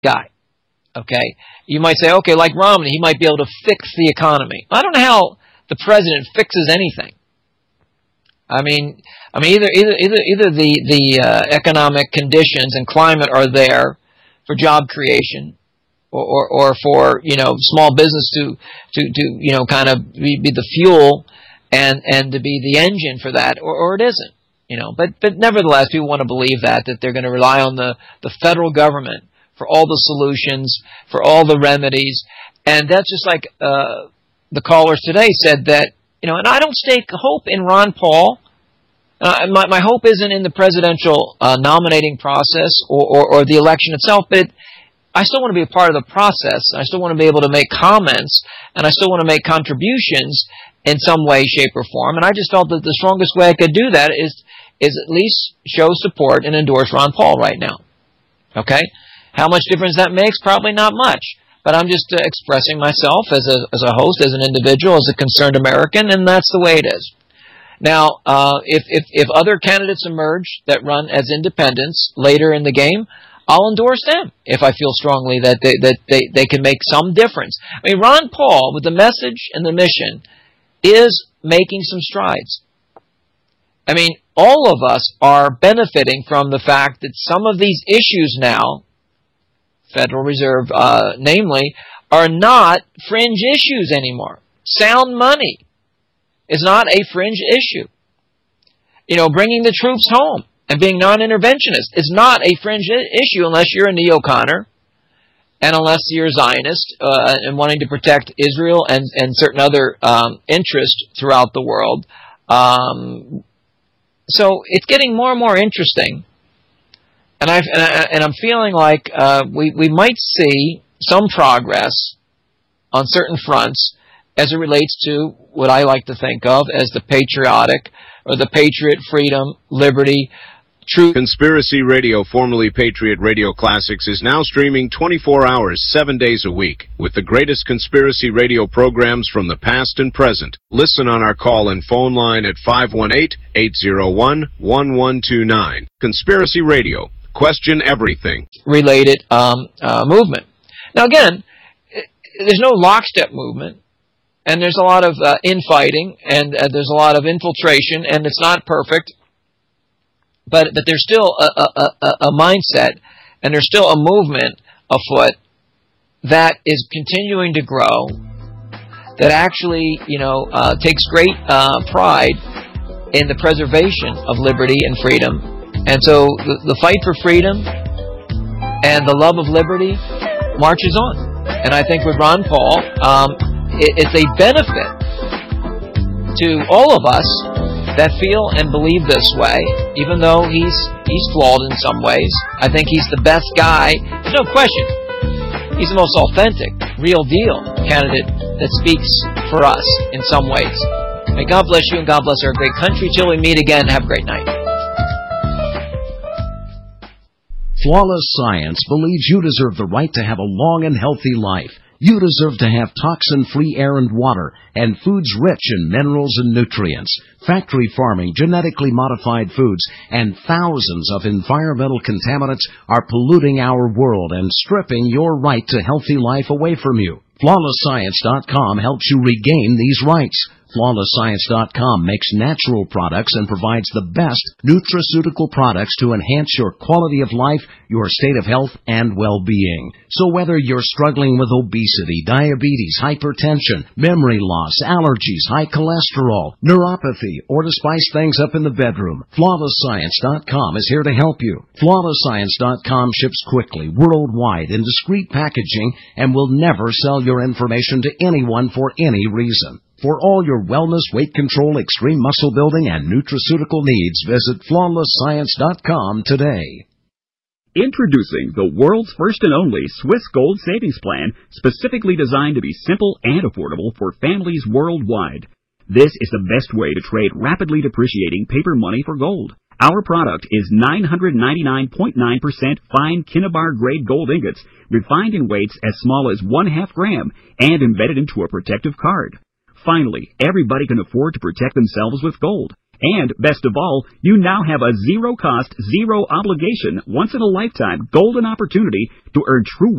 guy. Okay, you might say, okay, like Romney, he might be able to fix the economy. I don't know how the president fixes anything. I mean, either the economic conditions and climate are there for job creation, or for small business to kind of be the fuel and to be the engine for that, or it isn't. But nevertheless, people want to believe that they're going to rely on the federal government for all the solutions, for all the remedies. And that's just like the callers today said that, and I don't stake hope in Ron Paul. My hope isn't in the presidential nominating process or the election itself, but I still want to be a part of the process. I still want to be able to make comments, and I still want to make contributions in some way, shape, or form. And I just felt that the strongest way I could do that is at least show support and endorse Ron Paul right now. Okay? How much difference that makes? Probably not much. But I'm just expressing myself as a host, as an individual, as a concerned American, and that's the way it is. Now, if other candidates emerge that run as independents later in the game, I'll endorse them if I feel strongly that they can make some difference. I mean, Ron Paul, with the message and the mission, is making some strides. I mean, all of us are benefiting from the fact that some of these issues now, Federal Reserve namely, are not fringe issues anymore. Sound money is not a fringe issue. Bringing the troops home and being non-interventionist is not a fringe issue unless you're a neoconner and unless you're a Zionist and wanting to protect Israel and certain other interests throughout the world. So it's getting more and more interesting. And I'm feeling like we might see some progress on certain fronts as it relates to what I like to think of as the patriotic or the patriot, freedom, liberty, truth. Conspiracy Radio, formerly Patriot Radio Classics, is now streaming 24 hours, 7 days a week, with the greatest conspiracy radio programs from the past and present. Listen on our call and phone line at 518-801-1129. Conspiracy Radio. Question everything. Related movement. Now again, there's no lockstep movement, and there's a lot of infighting, and there's a lot of infiltration, and it's not perfect, but there's still a mindset, and there's still a movement afoot that is continuing to grow, that actually takes great pride in the preservation of liberty and freedom. And so the fight for freedom and the love of liberty marches on. And I think with Ron Paul, it's a benefit to all of us that feel and believe this way, even though he's flawed in some ways. I think he's the best guy. There's no question. He's the most authentic, real deal candidate that speaks for us in some ways. May God bless you and God bless our great country. Till we meet again, have a great night. Flawless Science believes you deserve the right to have a long and healthy life. You deserve to have toxin-free air and water, and foods rich in minerals and nutrients. Factory farming, genetically modified foods, and thousands of environmental contaminants are polluting our world and stripping your right to healthy life away from you. FlawlessScience.com helps you regain these rights. FlawlessScience.com makes natural products and provides the best nutraceutical products to enhance your quality of life, your state of health, and well-being. So whether you're struggling with obesity, diabetes, hypertension, memory loss, allergies, high cholesterol, neuropathy, or to spice things up in the bedroom, FlawlessScience.com is here to help you. FlawlessScience.com ships quickly, worldwide, in discreet packaging, and will never sell your information to anyone for any reason. For all your wellness, weight control, extreme muscle building, and nutraceutical needs, visit FlawlessScience.com today. Introducing the world's first and only Swiss Gold Savings Plan, specifically designed to be simple and affordable for families worldwide. This is the best way to trade rapidly depreciating paper money for gold. Our product is 999.9% fine Kinnabar-grade gold ingots, refined in weights as small as 1/2 gram, and embedded into a protective card. Finally, everybody can afford to protect themselves with gold. And, best of all, you now have a zero-cost, zero-obligation, once-in-a-lifetime golden opportunity to earn true